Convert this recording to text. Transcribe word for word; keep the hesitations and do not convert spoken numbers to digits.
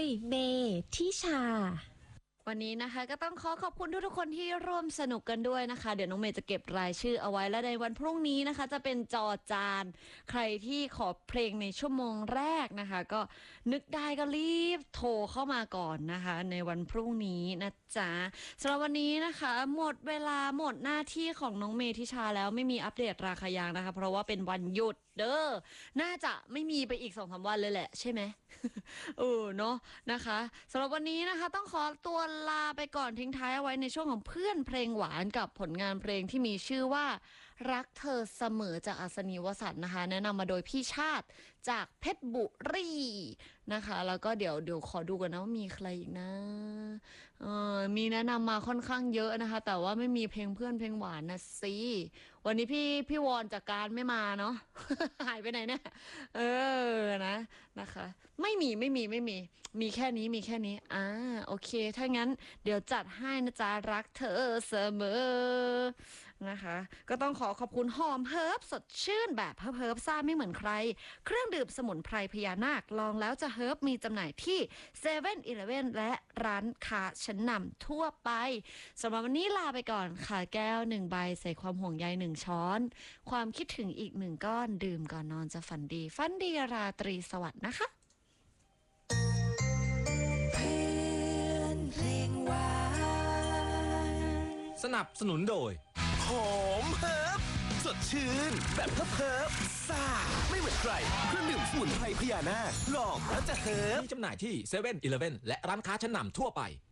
ยเมทิชาวันนี้นะคะก็ต้องขอขอบคุณทุกๆคนที่ร่วมสนุกกันด้วยนะคะเดี๋ยวน้องเมย์จะเก็บรายชื่อเอาไว้และในวันพรุ่งนี้นะคะจะเป็นจอจานใครที่ขอเพลงในชั่วโมงแรกนะคะก็นึกได้ก็รีบโทรเข้ามาก่อนนะคะในวันพรุ่งนี้นะจ๊ะสำหรับวันนี้นะคะหมดเวลาหมดหน้าที่ของน้องเมทิชาแล้วไม่มีอัปเดตราคายางนะคะเพราะว่าเป็นวันหยุดเด้อน่าจะไม่มีไปอีก สองสาม วันเลยแหละใช่ไหม เออเนาะนะคะสำหรับวันนี้นะคะต้องขอตัวลาไปก่อนทิ้งท้ายเอาไว้ในช่วงของเพื่อนเพลงหวานกับผลงานเพลงที่มีชื่อว่ารักเธอเสมอจากอัศนีวสันต์นะคะแนะนำมาโดยพี่ชาติจากเพชรบุรีนะคะแล้วก็เดี๋ยวเดี๋ยวขอดูกันนะว่ามีใครอีกนะเออมีแนะนำมาค่อนข้างเยอะนะคะแต่ว่าไม่มีเพลงเพื่อนเพลงหวานนะสิวันนี้พี่พี่วอนจากการไม่มาเนาะ หายไปไหนเนี่ยเออนะนะคะไม่มีไม่มีไม่มีมีแค่นี้มีแค่นี้อ่าโอเคถ้างั้นเดี๋ยวจัดให้นะจ๊ะรักเธอเสมอนะคะก็ต้องขอขอบคุณหอมเฮิร์บสดชื่นแบบเฮิร์บเฮิร์บซ่าไม่เหมือนใครเครื่องดื่มสมุนไพรพญานาคลองแล้วจะเฮิร์บมีจำหน่ายที่เซเว่นอีเลฟเว่นและร้านค้าชั้นนำทั่วไปสำหรับวันนี้ลาไปก่อนค่ะแก้วหนึ่งใบใส่ความห่วงใยหนึ่งช้อนความคิดถึงอีกหนึ่งก้อนดื่มก่อนนอนจะฝันดีฝันดีราตรีสวัสดิ์นะคะสนับสนุนโดยหอมเฮิร์บสดชื่นแบบเฮิร์บเฮิร์บซ่าไม่เหมือนใครเครื่องดื่มสมุนไพรพญานาคลองแล้วจะเฮิร์บมีจำหน่ายที่เซเว่นอีเลฟเว่นและร้านค้าชั้นนำทั่วไป